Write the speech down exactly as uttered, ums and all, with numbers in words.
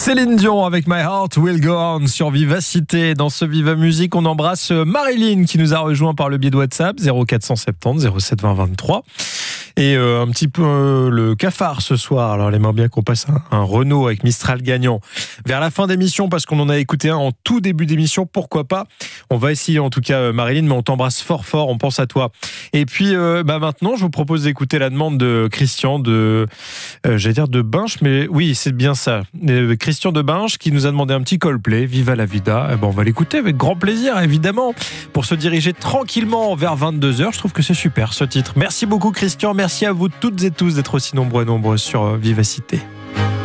Céline Dion avec My Heart Will Go On sur Vivacité. Dans ce Viva Musique, on embrasse Marilyn qui nous a rejoint par le biais de WhatsApp zéro quatre cent soixante-dix zéro sept vingt vingt-trois. Et euh, un petit peu euh, le cafard ce soir. Alors, elle aimerait bien qu'on passe un, un Renault avec Mistral gagnant vers la fin d'émission parce qu'on en a écouté un en tout début d'émission. Pourquoi pas? On va essayer en tout cas, Marilyn, mais on t'embrasse fort fort. On pense à toi. Et puis, euh, bah maintenant, je vous propose d'écouter la demande de Christian de, euh, j'allais dire de Binche, mais oui, c'est bien ça. Euh, Christian de Binche qui nous a demandé un petit Coldplay, Viva la Vida. Eh ben, on va l'écouter avec grand plaisir, évidemment, pour se diriger tranquillement vers vingt-deux heures. Je trouve que c'est super ce titre. Merci beaucoup, Christian. Merci à vous toutes et tous d'être aussi nombreux et nombreuses sur Vivacité.